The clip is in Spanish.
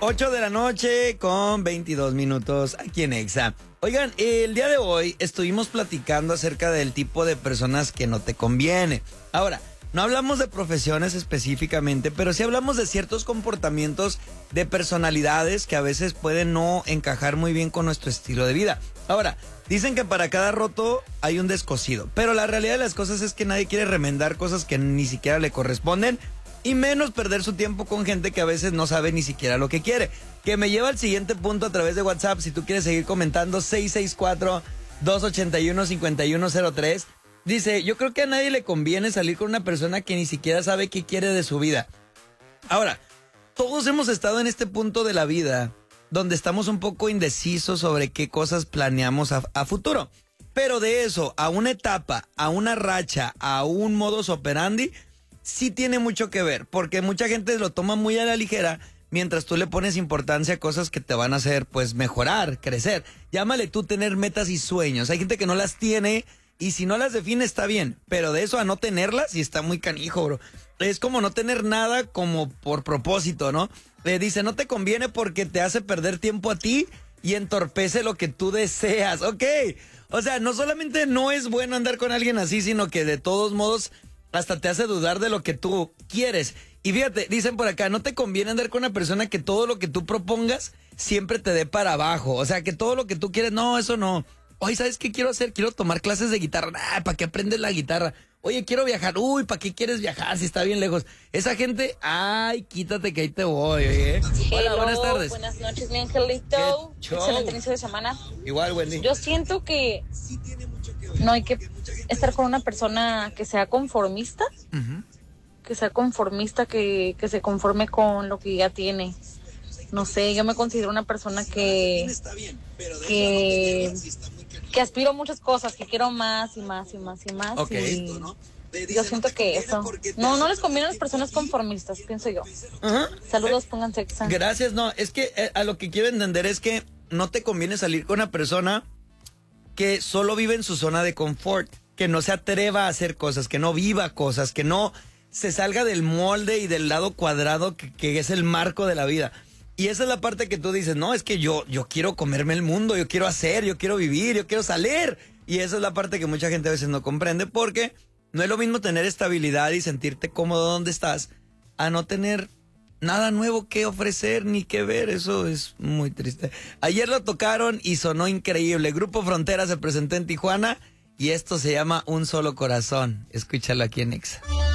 8 de la noche con 22 minutos aquí en Exa. Oigan, el día de hoy estuvimos platicando acerca del tipo de personas que no te conviene. Ahora, no hablamos de profesiones específicamente, pero sí hablamos de ciertos comportamientos de personalidades que a veces pueden no encajar muy bien con nuestro estilo de vida. Ahora, dicen que para cada roto hay un descosido, pero la realidad de las cosas es que nadie quiere remendar cosas que ni siquiera le corresponden y menos perder su tiempo con gente que a veces no sabe ni siquiera lo que quiere. Que me lleva al siguiente punto a través de WhatsApp, si tú quieres seguir comentando, 664-281-5103. Dice, yo creo que a nadie le conviene salir con una persona que ni siquiera sabe qué quiere de su vida. Ahora, todos hemos estado en este punto de la vida donde estamos un poco indecisos sobre qué cosas planeamos a futuro. Pero de eso, a una etapa, a una racha, a un modus operandi, sí tiene mucho que ver, porque mucha gente lo toma muy a la ligera, mientras tú le pones importancia a cosas que te van a hacer, pues, mejorar, crecer. Llámale tú tener metas y sueños. Hay gente que no las tiene y si no las define está bien, pero de eso a no tenerlas sí está muy canijo, bro. Es como no tener nada como por propósito, ¿no? Dice, no te conviene porque te hace perder tiempo a ti y entorpece lo que tú deseas. Ok, o sea, no solamente no es bueno andar con alguien así, sino que de todos modos hasta te hace dudar de lo que tú quieres. Y fíjate, dicen por acá, no te conviene andar con una persona que todo lo que tú propongas siempre te dé para abajo. O sea, que todo lo que tú quieres, no, eso no. Oye, ¿sabes qué quiero hacer? Quiero tomar clases de guitarra. ¿Para qué aprendes la guitarra? Oye, quiero viajar. Uy, ¿para qué quieres viajar si está bien lejos? Esa gente, ay, quítate que ahí te voy, oye. Hola, buenas tardes. Buenas noches, mi angelito. Excelente inicio de semana. Igual, Wendy. Yo siento que no hay que estar con una persona que sea conformista. Que sea conformista, que se conforme con lo que ya tiene. No sé, yo me considero una persona que aspiro a muchas cosas, que quiero más y más y más y más. Okay. Y yo siento que eso no les conviene a las personas conformistas, pienso yo. Saludos, pónganse Exa. Gracias, no, es que a lo que quiero entender es que no te conviene salir con una persona que solo vive en su zona de confort, que no se atreva a hacer cosas, que no viva cosas, que no se salga del molde y del lado cuadrado que es el marco de la vida. Y esa es la parte que tú dices, no, es que yo quiero comerme el mundo, yo quiero hacer, yo quiero vivir, yo quiero salir. Y esa es la parte que mucha gente a veces no comprende, porque no es lo mismo tener estabilidad y sentirte cómodo donde estás a no tener nada nuevo que ofrecer ni que ver. Eso es muy triste. Ayer lo tocaron y sonó increíble. Grupo Frontera se presentó en Tijuana y esto se llama Un Solo Corazón. Escúchalo aquí en Exa.